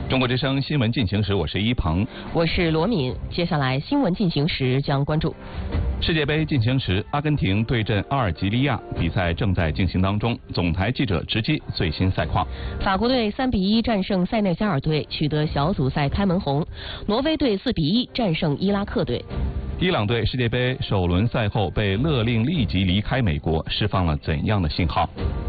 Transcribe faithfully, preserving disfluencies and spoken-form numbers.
中国之声新闻进行时，我是一鹏， 我是罗敏。接下来新闻进行时将关注世界杯进行时，阿根廷对阵阿尔及利亚，比赛正在进行当中。总台记者直击最新赛况。 法国队三比一战胜塞内加尔队，取得小组赛开门红。挪威队四比一战胜伊拉克队。 伊朗队世界杯首轮赛后被勒令立即离开美国，释放了怎样的信号？